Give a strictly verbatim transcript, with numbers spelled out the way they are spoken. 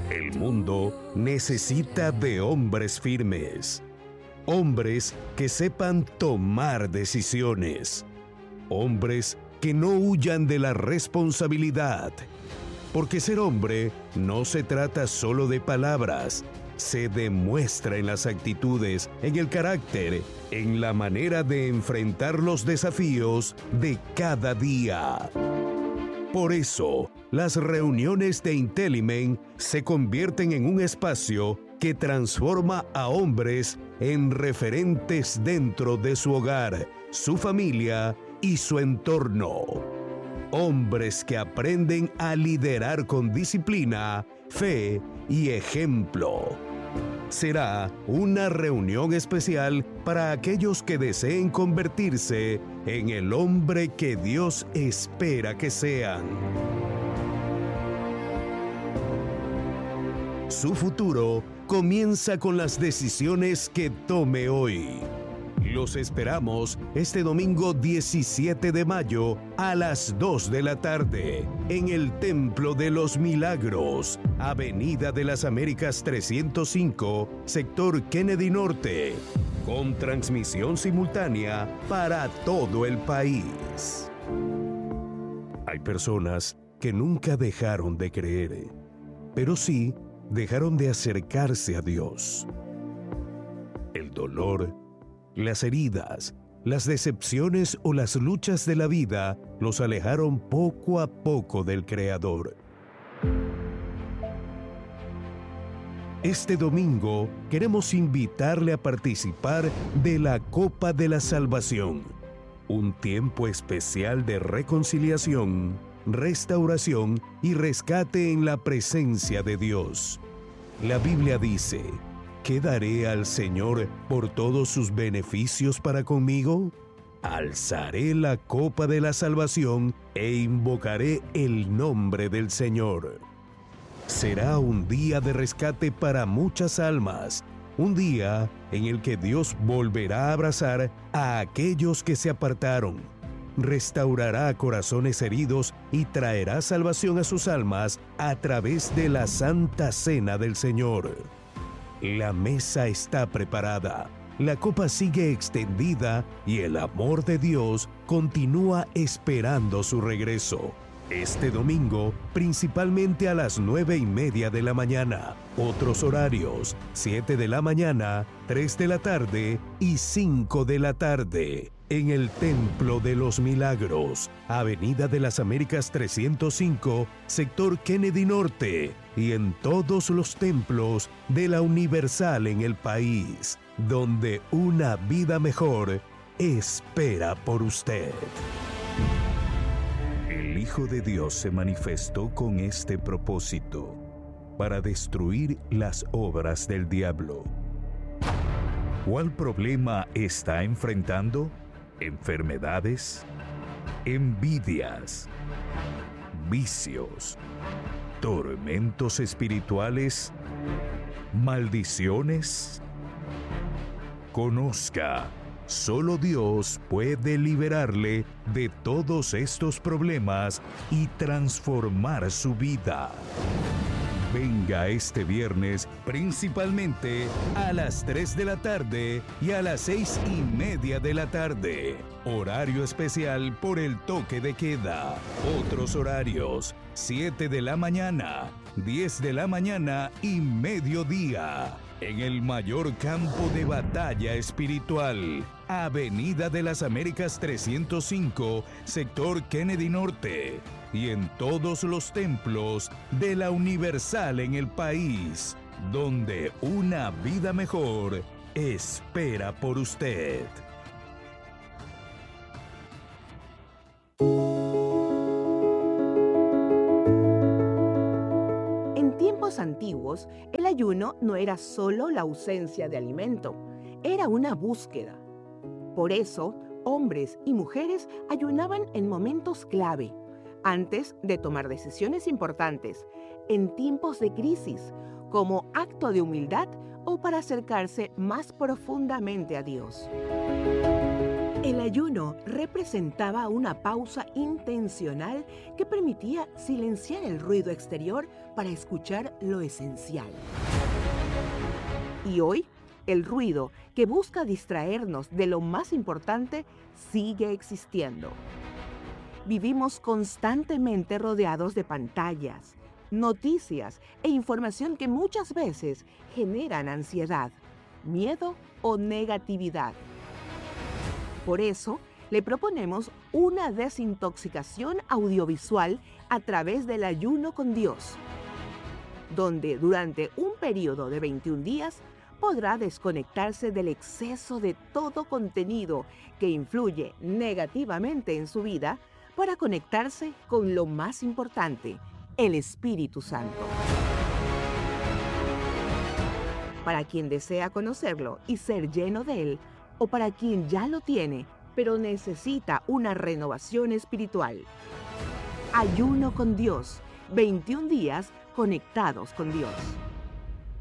El mundo necesita de hombres firmes, hombres que sepan tomar decisiones, hombres que no huyan de la responsabilidad, porque ser hombre no se trata solo de palabras, se demuestra en las actitudes, en el carácter, en la manera de enfrentar los desafíos de cada día. Por eso, las reuniones de Intelimen se convierten en un espacio que transforma a hombres en referentes dentro de su hogar, su familia y su entorno. Hombres que aprenden a liderar con disciplina, fe y ejemplo. Será una reunión especial para aquellos que deseen convertirse en el hombre que Dios espera que sean. Su futuro comienza con las decisiones que tome hoy. Los esperamos este domingo diecisiete de mayo a las dos de la tarde en el Templo de los Milagros, Avenida de las Américas trescientos cinco, sector Kennedy Norte, con transmisión simultánea para todo el país. Hay personas que nunca dejaron de creer, pero sí dejaron de acercarse a Dios. El dolor, las heridas, las decepciones o las luchas de la vida los alejaron poco a poco del Creador. Este domingo queremos invitarle a participar de la Copa de la Salvación, un tiempo especial de reconciliación, restauración y rescate en la presencia de Dios. La Biblia dice: ¿qué daré al Señor por todos sus beneficios para conmigo? Alzaré la copa de la salvación e invocaré el nombre del Señor. Será un día de rescate para muchas almas, un día en el que Dios volverá a abrazar a aquellos que se apartaron, restaurará corazones heridos y traerá salvación a sus almas a través de la Santa Cena del Señor. La mesa está preparada, la copa sigue extendida y el amor de Dios continúa esperando su regreso. Este domingo, principalmente a las nueve y media de la mañana. Otros horarios: siete de la mañana, tres de la tarde y cinco de la tarde. En el Templo de los Milagros, Avenida de las Américas trescientos cinco, sector Kennedy Norte, y en todos los templos de la Universal en el país, donde una vida mejor espera por usted. El Hijo de Dios se manifestó con este propósito: para destruir las obras del diablo. ¿Cuál problema está enfrentando? ¿Enfermedades? ¿Envidias? ¿Vicios? ¿Tormentos espirituales? ¿Maldiciones? Conozca, solo Dios puede liberarle de todos estos problemas y transformar su vida. Venga este viernes principalmente a las tres de la tarde y a las seis y media de la tarde. Horario especial por el toque de queda. Otros horarios: siete de la mañana, diez de la mañana y mediodía. En el mayor campo de batalla espiritual, Avenida de las Américas trescientos cinco, sector Kennedy Norte, y en todos los templos de la Universal en el país, donde una vida mejor espera por usted. En tiempos antiguos, el ayuno no era solo la ausencia de alimento, era una búsqueda. Por eso, hombres y mujeres ayunaban en momentos clave, antes de tomar decisiones importantes, en tiempos de crisis, como acto de humildad o para acercarse más profundamente a Dios. El ayuno representaba una pausa intencional que permitía silenciar el ruido exterior para escuchar lo esencial. Y hoy, el ruido que busca distraernos de lo más importante sigue existiendo. Vivimos constantemente rodeados de pantallas, noticias e información que muchas veces generan ansiedad, miedo o negatividad. Por eso, le proponemos una desintoxicación audiovisual a través del ayuno con Dios, donde durante un periodo de veintiún días podrá desconectarse del exceso de todo contenido que influye negativamente en su vida para conectarse con lo más importante, el Espíritu Santo. Para quien desea conocerlo y ser lleno de él, o para quien ya lo tiene, pero necesita una renovación espiritual. Ayuno con Dios, veintiún días conectados con Dios.